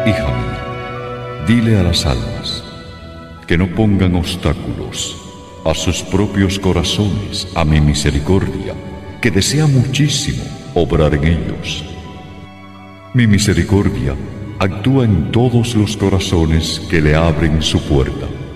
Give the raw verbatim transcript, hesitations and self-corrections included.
Hija mía, dile a las almas que no pongan obstáculos a sus propios corazones a mi misericordia, que desea muchísimo obrar en ellos. Mi misericordia actúa en todos los corazones que le abren su puerta.